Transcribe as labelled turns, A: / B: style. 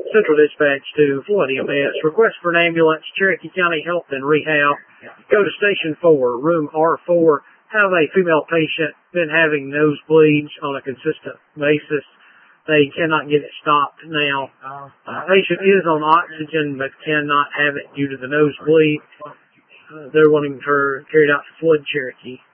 A: Central Dispatch to Flood EMS. Request for an ambulance, Cherokee County Health and Rehab. Go to Station 4, room R4. Have a female patient been having nosebleeds on a consistent basis. They cannot get it stopped now. Patient is on oxygen but cannot have it due to the nosebleed. They're wanting her carried out to Flood, Cherokee.